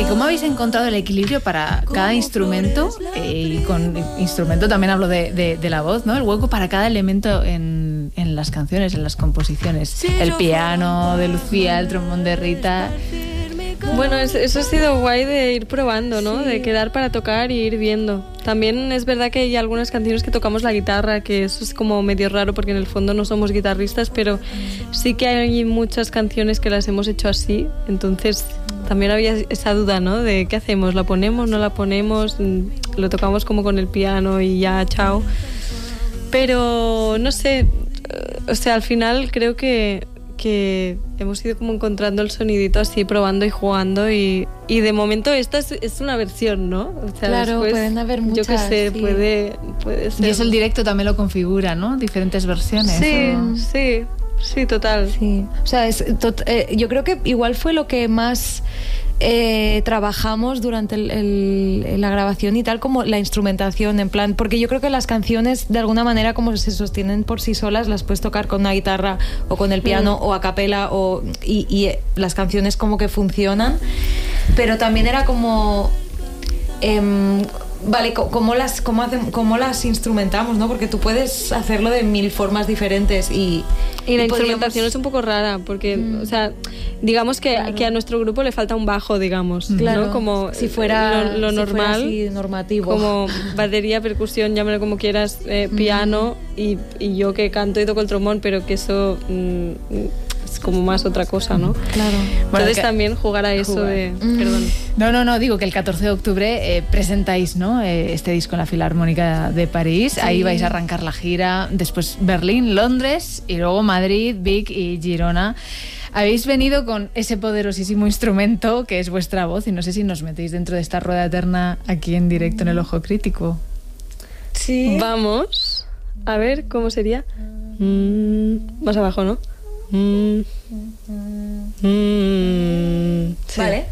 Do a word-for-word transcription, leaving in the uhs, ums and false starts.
cómo habéis encontrado el equilibrio para cada instrumento? Eh, y con instrumento también hablo de, de, de la voz, ¿no? El hueco para cada elemento en, en las canciones, en las composiciones. El piano de Lucía, el trombón de Rita. Bueno, eso ha sido guay de ir probando, ¿no? De quedar para tocar y ir viendo. También es verdad que hay algunas canciones que tocamos la guitarra, que eso es como medio raro porque en el fondo no somos guitarristas, pero sí que hay muchas canciones que las hemos hecho así. Entonces también había esa duda, ¿no? De qué hacemos, ¿la ponemos, no la ponemos? Lo tocamos como con el piano y ya, chao. Pero no sé, o sea, al final creo que... que hemos ido como encontrando el sonidito así, probando y jugando y, y de momento esta es, es una versión, ¿no? O sea, claro, después, pueden haber muchas. Yo qué sé, sí. puede, puede ser. Y eso el directo también lo configura, ¿no? Diferentes versiones. Sí, ¿o? sí, sí, total. Sí, o sea, es, tot, eh, yo creo que igual fue lo que más... Eh, trabajamos durante el, el, la grabación y tal, como la instrumentación, en plan, porque yo creo que las canciones de alguna manera como se sostienen por sí solas, las puedes tocar con una guitarra o con el piano mm. o a capela o, y, y las canciones como que funcionan, pero también era como eh, vale, ¿cómo las, cómo, hacen, cómo las instrumentamos, ¿no? Porque tú puedes hacerlo de mil formas diferentes y... Y la y instrumentación podríamos... es un poco rara, porque, mm. o sea, digamos que, claro. que a nuestro grupo le falta un bajo, digamos, claro. ¿no? Como si fuera lo, lo si normal, fuera así, normativo. Como batería, percusión, llámalo como quieras, eh, piano, mm. y, y yo que canto y toco el trombón, pero que eso... Mm, es como más otra cosa, ¿no? Claro. Entonces bueno, que, también jugar a eso jugar. de... Mm. Perdón. No, no, no, digo que el catorce de octubre eh, presentáis, ¿no? Eh, este disco en la Filarmónica de París. Sí. Ahí vais a arrancar la gira. Después Berlín, Londres y luego Madrid, Vic y Girona. Habéis venido con ese poderosísimo instrumento que es vuestra voz y no sé si nos metéis dentro de esta rueda eterna aquí en directo en el Ojo Crítico. Sí. Vamos. A ver, ¿cómo sería? Mm, más abajo, ¿no? Mm. Mm. Sí. Vale.